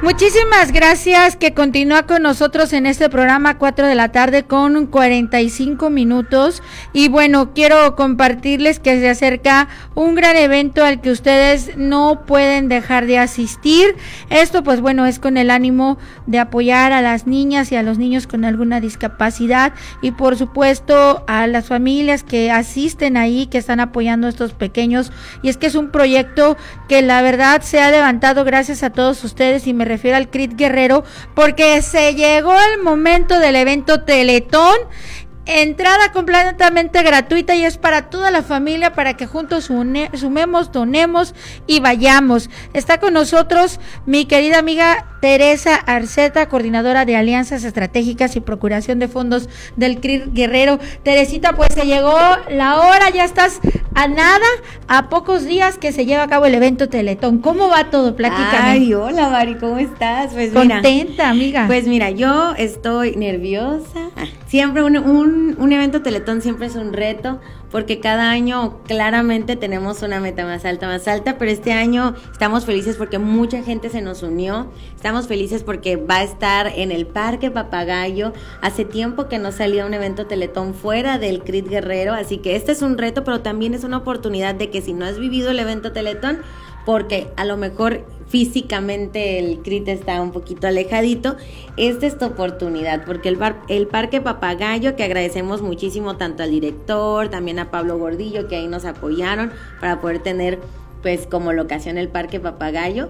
Muchísimas gracias que continúa con nosotros en este programa 4 de la tarde con 45 minutos y bueno, quiero compartirles que se acerca un gran evento al que ustedes no pueden dejar de asistir. Esto pues bueno, es con el ánimo de apoyar a las niñas y a los niños con alguna discapacidad y por supuesto a las familias que asisten ahí, que están apoyando a estos pequeños, y es que es un proyecto que la verdad se ha levantado gracias a todos ustedes y me refiero al CRIT Guerrero, porque se llegó el momento del evento Teletón. Entrada completamente gratuita y es para toda la familia, para que juntos sumemos, donemos y vayamos. Está con nosotros mi querida amiga Teresa Arceta, coordinadora de Alianzas Estratégicas y Procuración de Fondos del CRIT Guerrero. Teresita, pues se llegó la hora, ya estás a nada, a pocos días que se lleva a cabo el evento Teletón. ¿Cómo va todo? Platícame. Ay, hola Mari, ¿cómo estás? Pues contenta, amiga. Pues mira, yo estoy nerviosa. Siempre un evento Teletón siempre es un reto, porque cada año claramente tenemos una meta más alta, pero este año estamos felices porque mucha gente se nos unió, estamos felices porque va a estar en el Parque Papagayo. Hace tiempo que no salía un evento Teletón fuera del CRIT Guerrero, así que este es un reto, pero también es una oportunidad de que si no has vivido el evento Teletón, porque a lo mejor físicamente el CRIT está un poquito alejadito, esta es tu oportunidad, porque el Parque Papagayo, que agradecemos muchísimo tanto al director, también a Pablo Gordillo, que ahí nos apoyaron para poder tener pues como locación el Parque Papagayo,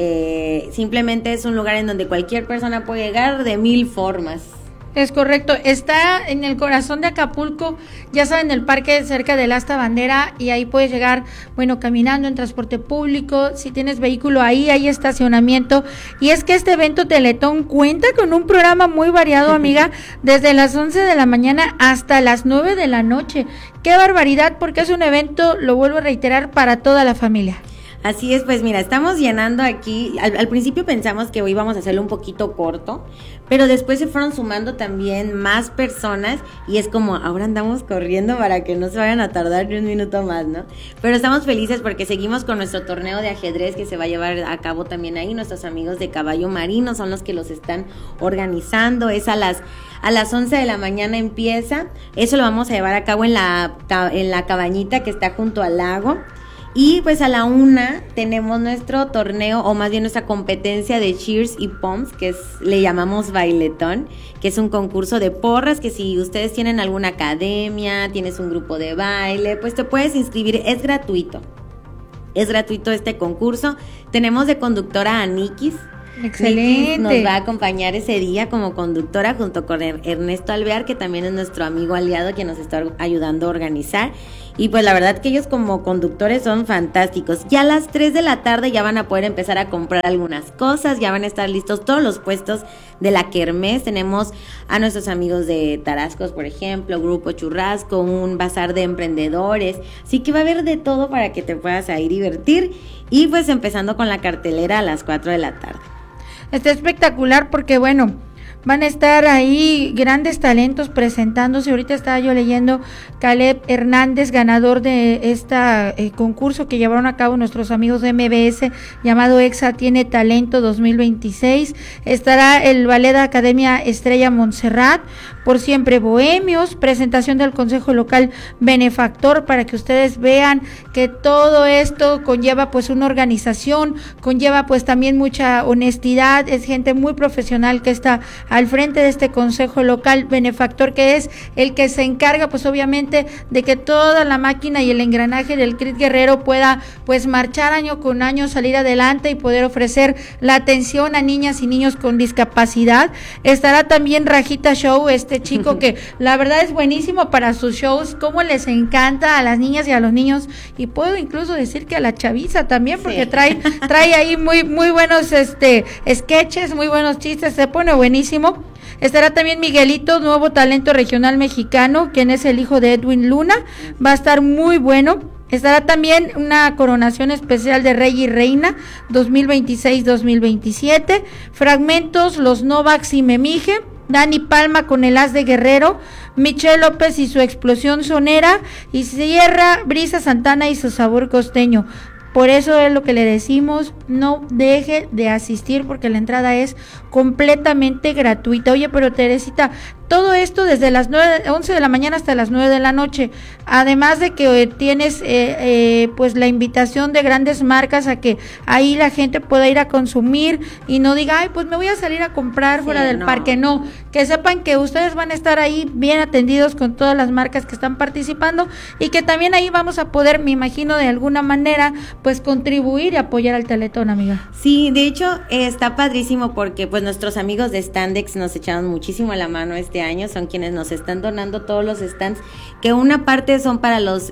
simplemente es un lugar en donde cualquier persona puede llegar de 1000 formas. Es correcto, está en el corazón de Acapulco, ya saben, el parque cerca del Asta Bandera, y ahí puedes llegar, bueno, caminando en transporte público, si tienes vehículo ahí hay estacionamiento, y es que este evento Teletón cuenta con un programa muy variado, amiga, desde las 11 de la mañana hasta las 9 de la noche, qué barbaridad, porque es un evento, lo vuelvo a reiterar, para toda la familia. Así es, pues mira, estamos llenando aquí, al principio pensamos que hoy íbamos a hacerlo un poquito corto, pero después se fueron sumando también más personas y es como, ahora andamos corriendo para que no se vayan a tardar ni un minuto más, ¿no? Pero estamos felices porque seguimos con nuestro torneo de ajedrez que se va a llevar a cabo también ahí, nuestros amigos de Caballo Marino son los que los están organizando, es a las 11 de la mañana empieza, eso lo vamos a llevar a cabo en la cabañita que está junto al lago. Y pues a la 1 tenemos nuestro torneo, o más bien nuestra competencia de cheers y pumps, que le llamamos bailetón, que es un concurso de porras, que si ustedes tienen alguna academia, tienes un grupo de baile, pues te puedes inscribir, es gratuito este concurso. Tenemos de conductora a Nikis. Excelente. Nikis nos va a acompañar ese día como conductora junto con Ernesto Alvear, que también es nuestro amigo aliado que nos está ayudando a organizar. Y pues la verdad que ellos como conductores son fantásticos. Ya a las 3 de la tarde ya van a poder empezar a comprar algunas cosas, ya van a estar listos todos los puestos de la kermés. Tenemos a nuestros amigos de Tarascos, por ejemplo, Grupo Churrasco, un bazar de emprendedores. Así que va a haber de todo para que te puedas ir divertir. Y pues empezando con la cartelera a las 4 de la tarde. Está espectacular porque bueno, van a estar ahí grandes talentos presentándose. Ahorita estaba yo leyendo Caleb Hernández, ganador de este concurso que llevaron a cabo nuestros amigos de MBS, llamado EXA Tiene Talento 2026. Estará el Ballet de Academia Estrella Montserrat, Por Siempre Bohemios, presentación del Consejo Local Benefactor, para que ustedes vean que todo esto conlleva pues una organización, conlleva pues también mucha honestidad, es gente muy profesional que está al frente de este Consejo Local Benefactor, que es el que se encarga pues obviamente de que toda la máquina y el engranaje del CRIT Guerrero pueda pues marchar año con año, salir adelante y poder ofrecer la atención a niñas y niños con discapacidad. Estará también Rajita Show, este chico que la verdad es buenísimo para sus shows, cómo les encanta a las niñas y a los niños, y puedo incluso decir que a la chaviza también, porque sí, trae ahí muy buenos sketches, muy buenos chistes, se pone buenísimo. Estará también Miguelito, nuevo talento regional mexicano, quien es el hijo de Edwin Luna, va a estar muy bueno. Estará también una coronación especial de Rey y Reina 2026-2027, fragmentos, los Novaks y Memije, Dani Palma con el As de Guerrero, Michelle López y su explosión sonera, y cierra Brisa Santana y su sabor costeño. Por eso es lo que le decimos, no deje de asistir porque la entrada es completamente gratuita. Oye, pero Teresita, todo esto desde las 11 de la mañana hasta las 9 de la noche, además de que tienes pues la invitación de grandes marcas a que ahí la gente pueda ir a consumir y no diga, ay, pues me voy a salir a comprar fuera del parque. No, que sepan que ustedes van a estar ahí bien atendidos con todas las marcas que están participando y que también ahí vamos a poder, me imagino, de alguna manera pues contribuir y apoyar al Teletón, amiga. Sí, de hecho está padrísimo porque pues nuestros amigos de Standex nos echaron muchísimo la mano este año, son quienes nos están donando todos los stands, que una parte son para los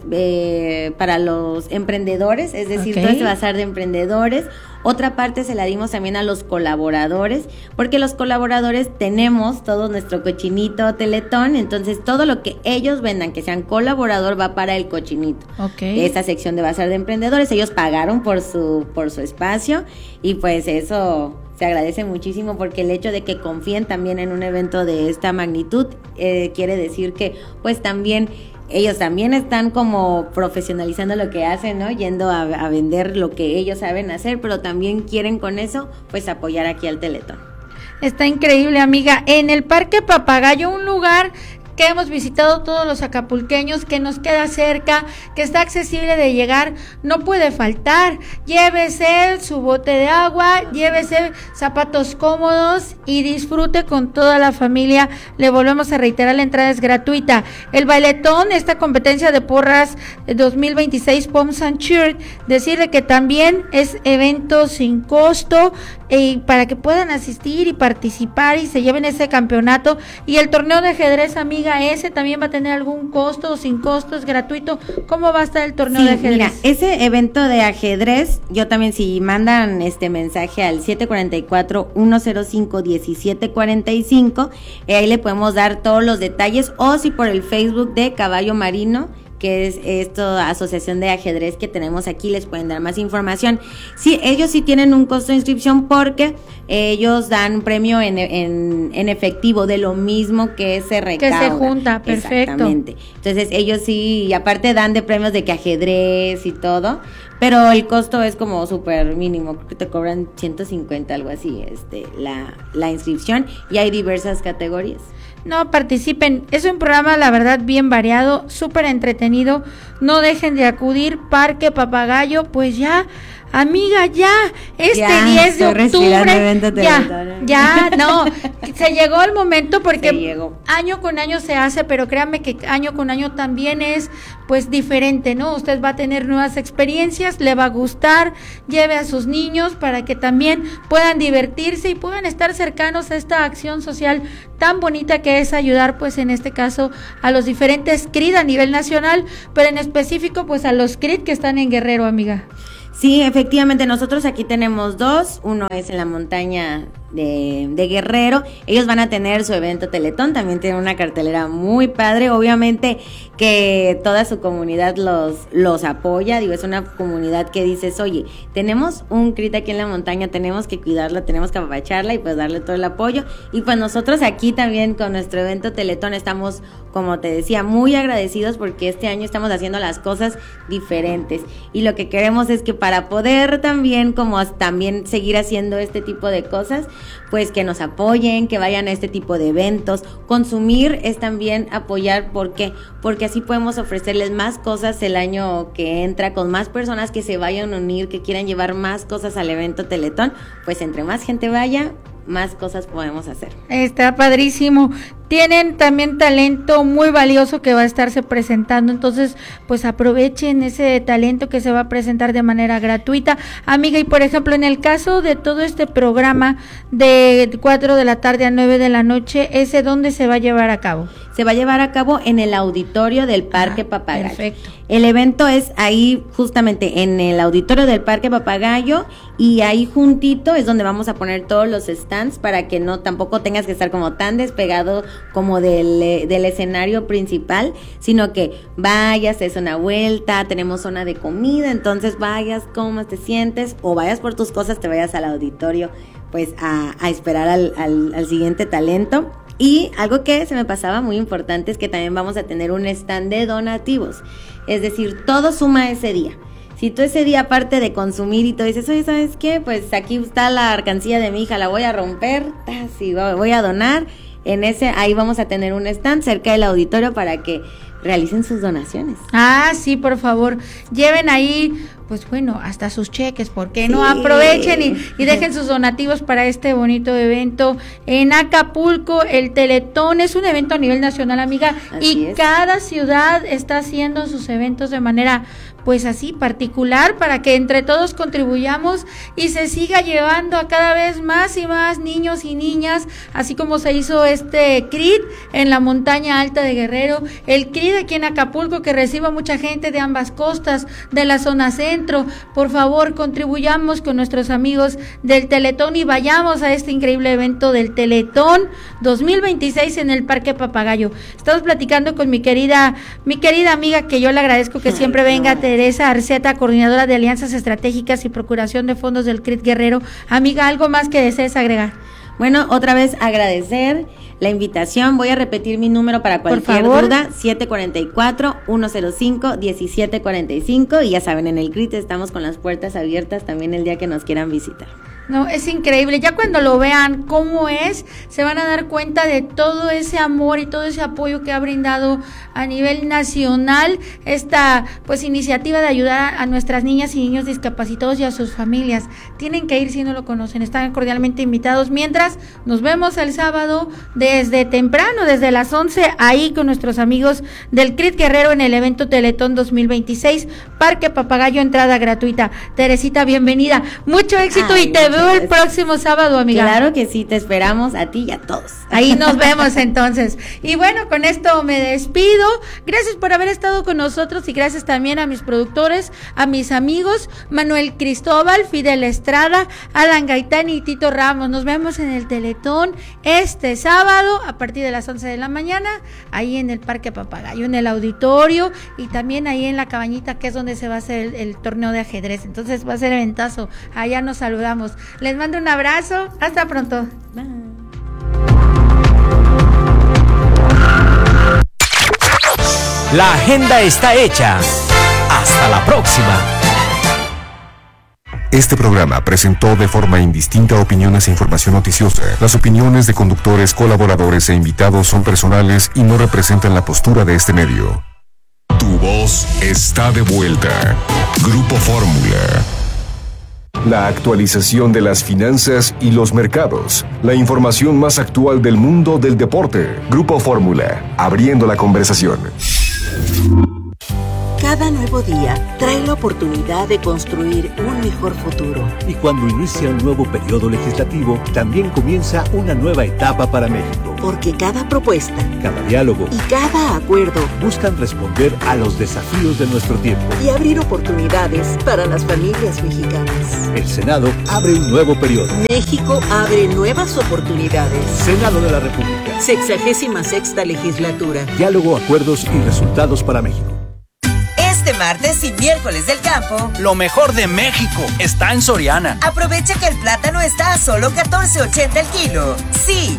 emprendedores, es decir, todo este bazar de emprendedores. Otra parte se la dimos también a los colaboradores, porque los colaboradores tenemos todo nuestro cochinito Teletón, entonces todo lo que ellos vendan que sean colaborador va para el cochinito. Esa sección de bazar de emprendedores, ellos pagaron por su espacio y pues eso se agradece muchísimo porque el hecho de que confíen también en un evento de esta magnitud quiere decir que pues también ellos también están como profesionalizando lo que hacen, ¿no? Yendo a vender lo que ellos saben hacer, pero también quieren con eso pues apoyar aquí al Teletón. Está increíble, amiga. En el Parque Papagayo, un lugar que hemos visitado todos los acapulqueños, que nos queda cerca, que está accesible de llegar, no puede faltar. Llévese su bote de agua, llévese zapatos cómodos y disfrute con toda la familia. Le volvemos a reiterar, la entrada es gratuita. El bailetón, esta competencia de porras 2026 Pomps and Cheer, decirle que también es evento sin costo para que puedan asistir y participar y se lleven ese campeonato. Y el torneo de ajedrez, amiga, ese también va a tener algún costo o sin costo, es gratuito. ¿Cómo va a estar el torneo de ajedrez? Mira, ese evento de ajedrez, yo también, si mandan mensaje al 744-105-1745, ahí le podemos dar todos los detalles, o si por el Facebook de Caballo Marino, que es asociación de ajedrez que tenemos aquí, les pueden dar más información. Sí, ellos sí tienen un costo de inscripción porque ellos dan un premio en efectivo de lo mismo que se recauda. Que se junta, perfecto. Exactamente. Entonces ellos sí, y aparte dan de premios de que ajedrez y todo, pero el costo es como súper mínimo, creo que te cobran 150, algo así, la inscripción, y hay diversas categorías. No, participen, es un programa la verdad bien variado, súper entretenido, no dejen de acudir. Parque Papagayo, pues ya, amiga, ya, 10 de octubre, ya, no, se llegó el momento porque año con año se hace, pero créanme que año con año también es pues diferente, ¿no? Usted va a tener nuevas experiencias, le va a gustar, lleve a sus niños para que también puedan divertirse y puedan estar cercanos a esta acción social tan bonita que es ayudar, pues en este caso a los diferentes CRID a nivel nacional, pero en específico pues a los CRID que están en Guerrero, amiga. Sí, efectivamente, nosotros aquí tenemos dos, uno es en la montaña de Guerrero, ellos van a tener su evento Teletón, también tienen una cartelera muy padre, obviamente que toda su comunidad los apoya, digo, es una comunidad que dices, oye, tenemos un CRIT aquí en la montaña, tenemos que cuidarla, tenemos que apapacharla y pues darle todo el apoyo, y pues nosotros aquí también con nuestro evento Teletón estamos, como te decía, muy agradecidos porque este año estamos haciendo las cosas diferentes, y lo que queremos es que para poder también, como también seguir haciendo este tipo de cosas, pues que nos apoyen, que vayan a este tipo de eventos. Consumir es también apoyar, ¿por qué? Porque así podemos ofrecerles más cosas el año que entra, con más personas que se vayan a unir, que quieran llevar más cosas al evento Teletón, pues entre más gente vaya, más cosas podemos hacer. Está padrísimo. Tienen también talento muy valioso que va a estarse presentando, entonces pues aprovechen ese talento que se va a presentar de manera gratuita, amiga. Y por ejemplo, en el caso de todo este programa de 4 de la tarde a 9 de la noche, ¿ese dónde se va a llevar a cabo? Se va a llevar a cabo en el auditorio del Parque Papagayo. Perfecto. El evento es ahí justamente en el auditorio del Parque Papagayo, y ahí juntito es donde vamos a poner todos los stands para que no tampoco tengas que estar como tan despegado como del escenario principal, sino que vayas, te des una vuelta, tenemos zona de comida, entonces vayas, comas, te sientes, o vayas por tus cosas, te vayas al auditorio pues a esperar al siguiente talento. Y algo que se me pasaba muy importante es que también vamos a tener un stand de donativos, es decir, todo suma ese día. Si tú ese día, aparte de consumir y todo, dices, oye, ¿sabes qué? Pues aquí está la alcancía de mi hija, la voy a romper, sí, voy a donar. Ahí vamos a tener un stand cerca del auditorio para que realicen sus donaciones. Ah, sí, por favor, lleven ahí, pues bueno, hasta sus cheques, porque no aprovechen y dejen sus donativos para este bonito evento en Acapulco. El Teletón es un evento a nivel nacional, amiga, y cada ciudad está haciendo sus eventos de manera pues así particular, para que entre todos contribuyamos y se siga llevando a cada vez más y más niños y niñas, así como se hizo este CRIT en la montaña alta de Guerrero, el CRIT aquí en Acapulco, que reciba mucha gente de ambas costas, de la zona centro. Por favor, contribuyamos con nuestros amigos del Teletón y vayamos a este increíble evento del Teletón 2026 en el Parque Papagayo. Estamos platicando con mi querida amiga, que yo le agradezco que siempre venga, Teresa Arceta, coordinadora de Alianzas Estratégicas y Procuración de Fondos del CRIT Guerrero. Amiga, ¿algo más que desees agregar? Bueno, otra vez agradecer la invitación. Voy a repetir mi número para cualquier duda: 744-105-1745. Y ya saben, en el CRIT estamos con las puertas abiertas también el día que nos quieran visitar. No, es increíble. Ya cuando lo vean cómo es, se van a dar cuenta de todo ese amor y todo ese apoyo que ha brindado a nivel nacional esta pues iniciativa de ayudar a nuestras niñas y niños discapacitados y a sus familias. Tienen que ir si no lo conocen, están cordialmente invitados. Mientras, nos vemos el sábado desde temprano, desde las 11, ahí con nuestros amigos del CRIT Guerrero en el evento Teletón 2026, Parque Papagayo, entrada gratuita. Teresita, bienvenida, mucho éxito y te veo el próximo sábado, amiga. Claro que sí, te esperamos a ti y a todos. Ahí nos vemos entonces. Y bueno, con esto me despido. Gracias por haber estado con nosotros y gracias también a mis productores, a mis amigos Manuel Cristóbal, Fidel Estrada, Alan Gaitán y Tito Ramos. Nos vemos en el Teletón este sábado a partir de las 11 de la mañana, ahí en el Parque Papagayo, en el auditorio, y también ahí en la cabañita, que es donde se va a hacer el torneo de ajedrez. Entonces va a ser eventazo. Allá nos saludamos. Les mando un abrazo. Hasta pronto. Bye. La agenda está hecha. Hasta la próxima. Este programa presentó de forma indistinta opiniones e información noticiosa. Las opiniones de conductores, colaboradores e invitados son personales y no representan la postura de este medio. Tu voz está de vuelta. Grupo Fórmula. La actualización de las finanzas y los mercados. La información más actual del mundo del deporte. Grupo Fórmula, abriendo la conversación. Cada nuevo día trae la oportunidad de construir un mejor futuro. Y cuando inicia un nuevo periodo legislativo, también comienza una nueva etapa para México. Porque cada propuesta, cada diálogo y cada acuerdo buscan responder a los desafíos de nuestro tiempo y abrir oportunidades para las familias mexicanas. El Senado abre un nuevo periodo. México abre nuevas oportunidades. Senado de la República. 66ª legislatura. Diálogo, acuerdos y resultados para México. Este martes y miércoles del campo, lo mejor de México está en Soriana. Aprovecha que el plátano está a solo $14.80 el kilo. Sí,